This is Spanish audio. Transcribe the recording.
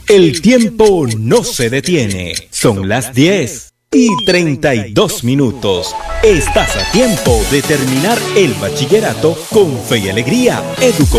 El tiempo no se detiene. Son las 10:32. Estás a tiempo de terminar el bachillerato con fe y alegría. Educo